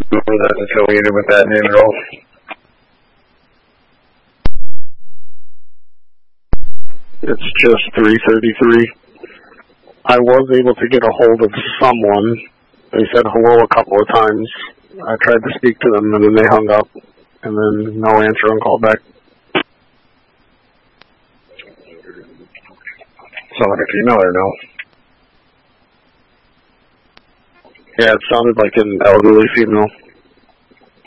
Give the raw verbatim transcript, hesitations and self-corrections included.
that's affiliated with that name at all. It's just three thirty-three. I was able to get a hold of someone. They said hello a couple of times. I tried to speak to them, and then they hung up, and then no answer and called back. Sound like a female or no? Yeah, it sounded like an elderly female.